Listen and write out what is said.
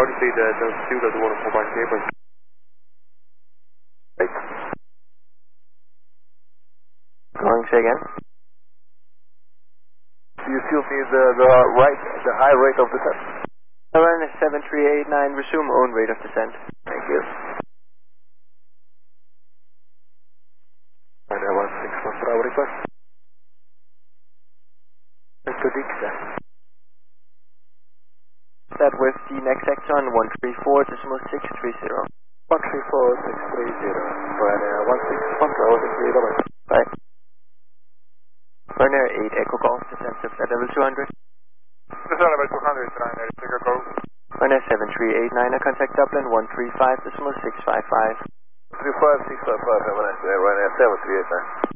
Roger, speed, don't shoot at the 104 by cable. Right. Going, say again. Do you still need the high rate of descent? Around 7389, resume own rate of descent. Thank you. Ryanair 161 Bravo request. Mr. Dixon. That with the next Exxon 134.630. 134.630. Ryanair 161 Bravo 630. Bye. Ryanair 8 Echo Golf, descent of flight level 200. Descent level 200, Ryanair Echo Golf. Ryanair 7389, contact Dublin 135.655. 35655, have a nice day, Ryanair 7389.